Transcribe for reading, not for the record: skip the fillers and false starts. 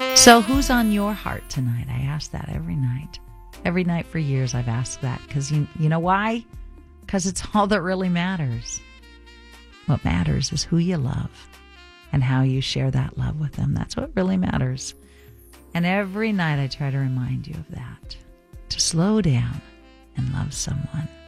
So who's on your heart tonight? I ask that every night. Every night for years I've asked that because you know why? Because it's all that really matters. What matters is who you love and how you share that love with them. That's what really matters. And every night I try to remind you of that. To slow down and love someone.